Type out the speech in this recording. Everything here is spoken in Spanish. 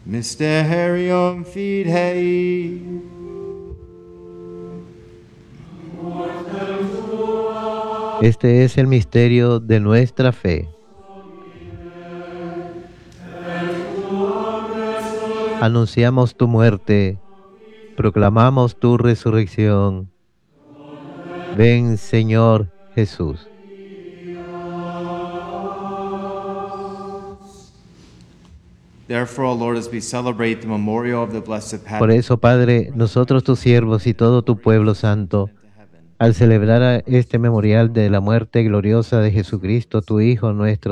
Mysterium Fidei. Este es el misterio de nuestra fe. Anunciamos tu muerte, proclamamos tu resurrección. Ven, Señor Jesús. Therefore, O Lord, as we celebrate the memorial of the Blessed Por Patrick, eso, Padre, nosotros tus siervos y todo tu pueblo santo, al celebrar este memorial de la muerte gloriosa de Jesucristo, tu Hijo nuestro